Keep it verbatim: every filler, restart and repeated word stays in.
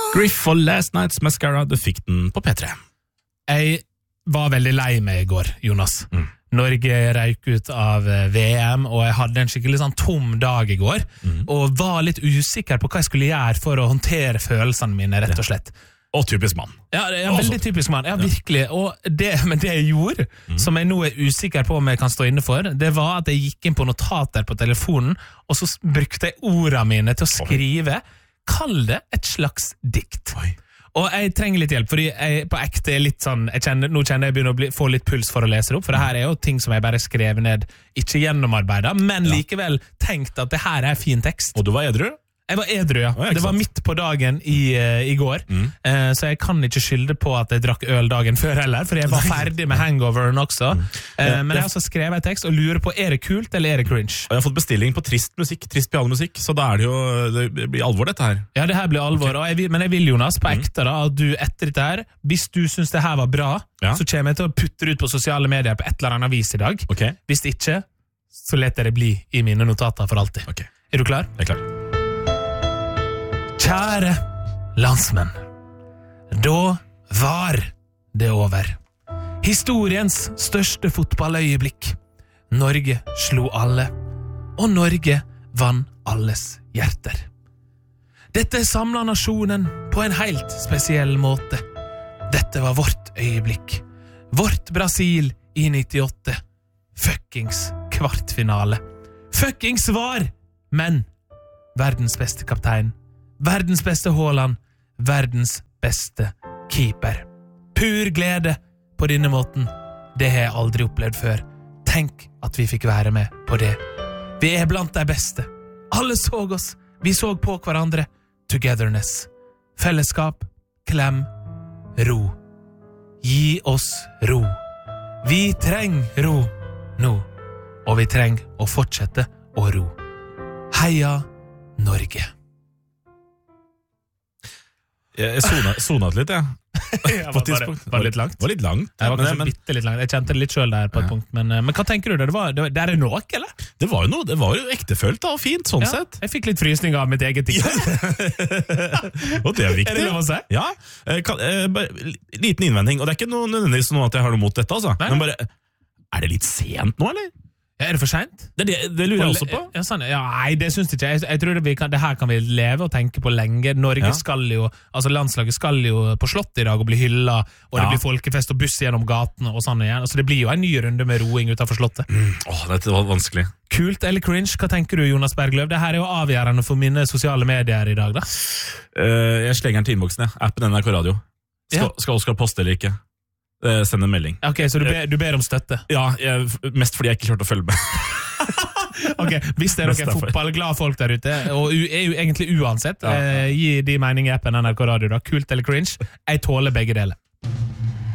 Griff og Last Night's Mascara, du fikk den på P tre. Jeg var veldig lei meg i går, Jonas. Mm. Norge røyk ut av V M, og jeg hadde en skikkelig sånn tom dag i går, mm. og var litt usikker på hva jeg skulle gjøre for å håndtere følelsene mine, rett og slett. Og typisk mann. Ja, det er veldig typisk mann. Ja, virkelig. Og det, men det jeg gjorde, mm. som jeg nå er usikker på om jeg kan stå inne for, det var at jeg gikk inn på notater på telefonen, og så brukte jeg ordene mine til å skrive, kall det et slags dikt. Oi. Og jeg trenger litt hjelp, fordi jeg på ekte er litt sånn, jeg kjenner, nå kjenner jeg begynner å bli, få litt puls for å lese det opp, for det her er jo ting som jeg bare skrev ned, ikke gjennomarbeidet, men ja. Likevel tenkt at det her er fin tekst. Og du var edru? Jeg var edru, ja. Det var midt på dagen i, uh, i går, mm. uh, så jeg kan ikke skylde på at jeg drakk øl dagen før heller, for jeg var ferdig med hangoveren også. Mm. Uh, men jeg har også skrevet en tekst og lurer på, er det kult eller er det cringe? Og jeg har fått bestilling på trist musikk, trist pianomusikk, så da er det jo, det blir alvor dette her. Ja, det her blir alvor, okay. og jeg vil, men jeg vil, Jonas, på ekte da, at du etter dette her, hvis du synes det her var bra, ja. Så kommer jeg til å putte det ut på sosiale medier på et eller annet vis i dag. Okay. Hvis ikke, så leter jeg det bli i mine notater for alltid. Okay. Er du klar? Jeg er klar. Kjære landsmenn, da var det over. Historiens største fotballøyeblikk. Norge slo alle, og Norge vant alles hjerter. Dette samlet nasjonen på en helt spesiell måte. Dette var vårt øyeblikk. Vårt Brasil i nittiåtte. Fuckings kvartfinale. Fuckings var, men verdens beste kaptein. Verdens beste Haaland, verdens beste keeper. Pur glede på denne måten. Det har jeg aldri opplevd før. Tenk at vi fikk være med på det. Vi er blant de beste. Alle så oss. Vi så på hverandre. Togetherness. Fellesskap. Klem. Ro. Gi oss ro. Vi trenger ro nå. Og vi trenger å fortsette å ro. Heia Norge. Jeg sonet litt, ja. ja var, det, var det litt langt? Det var litt langt. Jeg var kanskje men, bitte litt langt. Jeg kjente det litt selv der på et ja. Punkt. Men, men hva tenker du? Det var, det, det er det nok, eller? Det var jo noe, det var jo ektefølt da, og fint, sånn ja, sett. Jeg fikk litt frysning av mitt eget ting. Og det er viktig. Er det lov å si? Ja. Kan, eh, bare, liten innvending, og det er ikke noe nødvendigvis noe at jeg har noe mot dette, altså. Nei. Men bare, er det litt sent nå, eller? Ja, er det for sent? Det, det, det lurer jeg også på. Ja, sånn, ja, nei, det synes jeg ikke. Jeg, jeg tror det, vi kan, det her kan vi leve og tenke på lenge. Norge ja. Skal jo, altså landslaget skal jo på slott i dag og bli hyllet, og ja. Det blir folkefest og buss gjennom gaten og sånn igjen. Altså det blir jo en ny runde med roing utenfor slottet. Mm. Åh, dette var vanskelig. Kult eller cringe? Hva tenker du, Jonas Bergløv? Det her er jo avgjørende for mine sosiale medier i dag, da. Uh, jeg slenger den til innboksen, ja. Appen N R K Radio. Skal, ja. Skal Oskar poste eller ikke? Uh, send en melding. Ok, så du ber, du ber om støtte? Ja, jeg, mest fordi jeg ikke klarte å følge med. Ok, hvis det er noen fotballglade folk der ute, og er jo egentlig uansett, ja. eh, gi de mening i appen N R K Radio da, kult eller cringe, jeg tåler begge deler.